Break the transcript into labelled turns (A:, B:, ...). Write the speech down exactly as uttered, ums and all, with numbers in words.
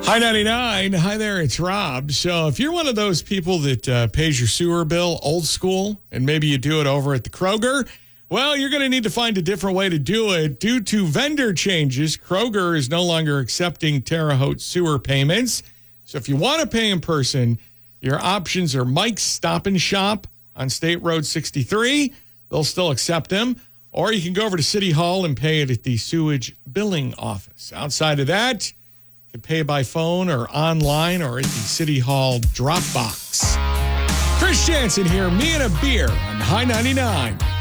A: Hi ninety-nine. Hi there, it's Rob. So if you're one of those people that uh, pays your sewer bill old school, and maybe you do it over at the Kroger, well, you're going to need to find a different way to do it. Due to vendor changes, Kroger is no longer accepting Terre Haute sewer payments. So if you want to pay in person, your options are Mike's Stop and Shop on State Road sixty-three. They'll still accept them. Or you can go over to City Hall and pay it at the sewage billing office. Outside of that, you can pay by phone or online or at the City Hall drop box. Chris Jansen here, me and a beer on High ninety-nine.